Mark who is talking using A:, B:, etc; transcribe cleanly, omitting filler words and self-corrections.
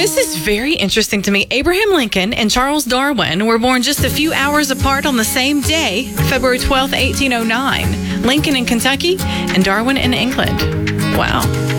A: This is very interesting to me. Abraham Lincoln and Charles Darwin were born just a few hours apart on the same day, February 12th, 1809. Lincoln in Kentucky and Darwin in England. Wow.